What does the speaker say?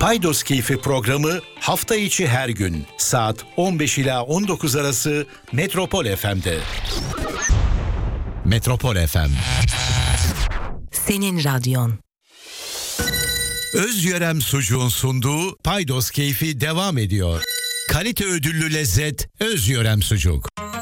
Paydos Keyfi programı hafta içi her gün saat 15 ila 19 arası Metropol FM'de. Metropol FM. Senin radyon. Özyörem Sucuğun sunduğu Paydos Keyfi devam ediyor. Kalite ödüllü lezzet Özyörem Sucuk.